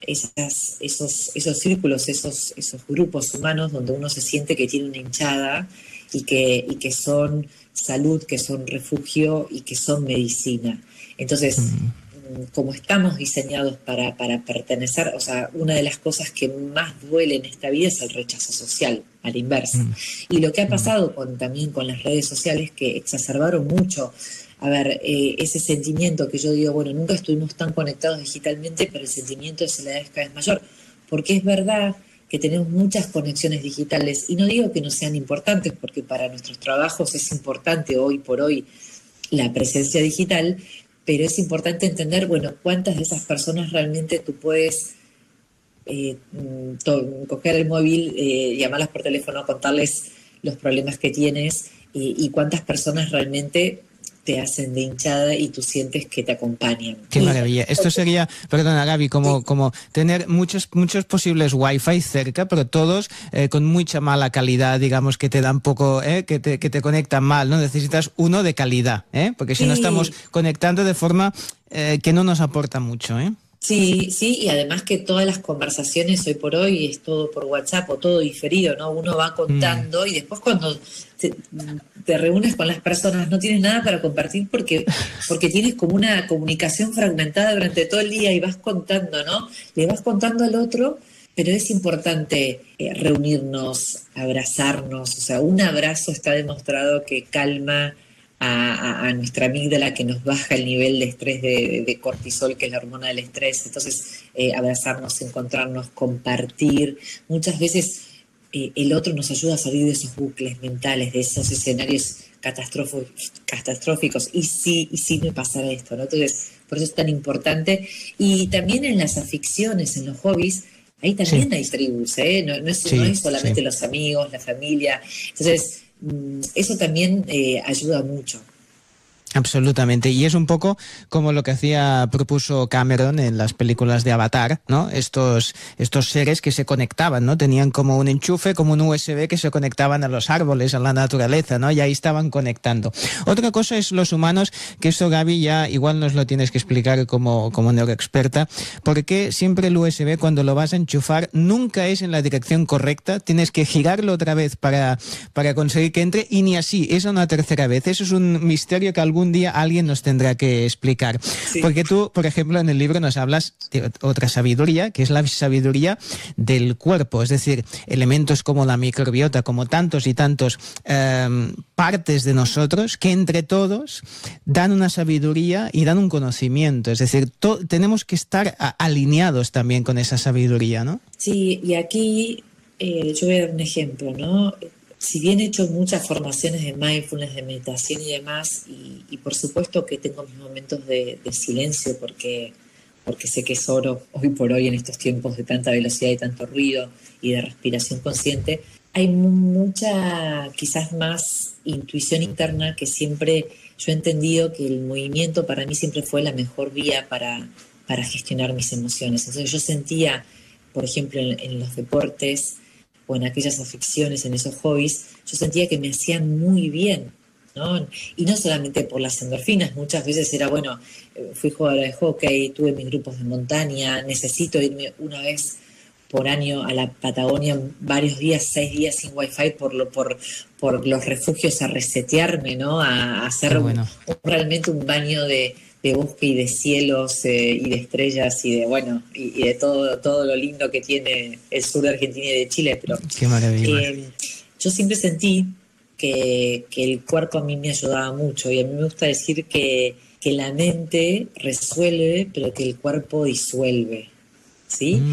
esos círculos, esos grupos humanos donde uno se siente que tiene una hinchada y que son salud, que son refugio y que son medicina. Entonces, como estamos diseñados para pertenecer, o sea, una de las cosas que más duele en esta vida es el rechazo social, a la inversa. Y lo que ha pasado también con las redes sociales, que exacerbaron mucho, a ver, ese sentimiento que yo digo, bueno, nunca estuvimos tan conectados digitalmente, pero el sentimiento de soledad es cada vez mayor, porque es verdad que tenemos muchas conexiones digitales, y no digo que no sean importantes, porque para nuestros trabajos es importante hoy por hoy la presencia digital, pero es importante entender, bueno, cuántas de esas personas realmente tú puedes coger el móvil, llamarlas por teléfono, contarles los problemas que tienes, y cuántas personas realmente te hacen de hinchada y tú sientes que te acompañan. Qué maravilla. Esto sería, perdona Gaby, como tener muchos posibles wifi cerca, pero todos con mucha mala calidad, digamos, que te dan poco, que te conectan mal, ¿no? Necesitas uno de calidad, porque si no estamos conectando de forma que no nos aporta mucho, Sí, y además que todas las conversaciones hoy por hoy es todo por WhatsApp o todo diferido, ¿no? Uno va contando y después cuando te reúnes con las personas no tienes nada para compartir porque tienes como una comunicación fragmentada durante todo el día y vas contando, ¿no? Le vas contando al otro, pero es importante reunirnos, abrazarnos, o sea, un abrazo está demostrado que calma a nuestra amígdala, que nos baja el nivel de estrés de cortisol, que es la hormona del estrés. Entonces, abrazarnos, encontrarnos, compartir. Muchas veces el otro nos ayuda a salir de esos bucles mentales, de esos escenarios catastróficos. Y sí me pasará esto, ¿no? Entonces, por eso es tan importante. Y también en las aficiones, en los hobbies, ahí también hay tribus, ¿eh? No es solamente los amigos, la familia. Entonces, eso también ayuda mucho. Absolutamente, y es un poco como lo que propuso Cameron en las películas de Avatar, ¿no? Estos seres que se conectaban, ¿no? Tenían como un enchufe, como un USB que se conectaban a los árboles, a la naturaleza, ¿no? Y ahí estaban conectando. Otra cosa es los humanos, que esto, Gaby, ya igual nos lo tienes que explicar como neuroexperta, porque siempre el USB, cuando lo vas a enchufar, nunca es en la dirección correcta, tienes que girarlo otra vez para conseguir que entre, y ni así, es una tercera vez. Eso es un misterio que algún día alguien nos tendrá que explicar. Sí. Porque tú, por ejemplo, en el libro nos hablas de otra sabiduría, que es la sabiduría del cuerpo, es decir, elementos como la microbiota, como tantos y tantos partes de nosotros, que entre todos dan una sabiduría y dan un conocimiento. Es decir, tenemos que estar alineados también con esa sabiduría, ¿no? Sí, y aquí yo voy a dar un ejemplo, ¿no? Si bien he hecho muchas formaciones de mindfulness, de meditación y demás, y por supuesto que tengo mis momentos de silencio porque sé que es oro hoy por hoy en estos tiempos de tanta velocidad y tanto ruido y de respiración consciente, hay mucha, quizás más intuición interna, que siempre yo he entendido que el movimiento para mí siempre fue la mejor vía para gestionar mis emociones. Entonces yo sentía, por ejemplo, en los deportes, o en aquellas aficiones, en esos hobbies, yo sentía que me hacían muy bien, ¿no? Y no solamente por las endorfinas, muchas veces era, bueno, fui jugadora de hockey, tuve mis grupos de montaña, necesito irme una vez por año a la Patagonia, varios días, 6 días sin wifi por los refugios, a resetearme, ¿no? A hacer realmente un baño de bosque y de cielos y de estrellas y de todo lo lindo que tiene el sur de Argentina y de Chile. Pero qué maravilla. Yo siempre sentí que el cuerpo a mí me ayudaba mucho, y a mí me gusta decir que la mente resuelve, pero que el cuerpo disuelve, ¿sí?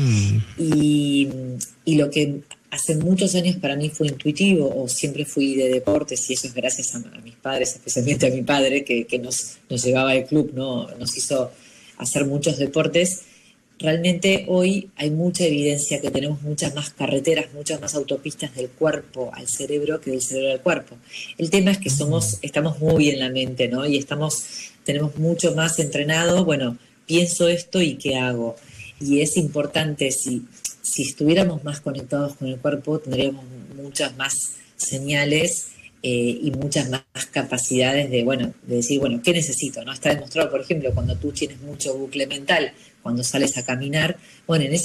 Y lo que hace muchos años para mí fue intuitivo, o siempre fui de deportes, y eso es gracias a mis padres, especialmente a mi padre, que nos llevaba al club, ¿no? Nos hizo hacer muchos deportes. Realmente hoy hay mucha evidencia que tenemos muchas más carreteras, muchas más autopistas del cuerpo al cerebro que del cerebro al cuerpo. El tema es que estamos muy en la mente, ¿no? Y tenemos mucho más entrenado, bueno, pienso esto y ¿qué hago? Y es importante, si estuviéramos más conectados con el cuerpo, tendríamos muchas más señales y muchas más capacidades de decir, ¿qué necesito? ¿No? Está demostrado, por ejemplo, cuando tú tienes mucho bucle mental, cuando sales a caminar, en ese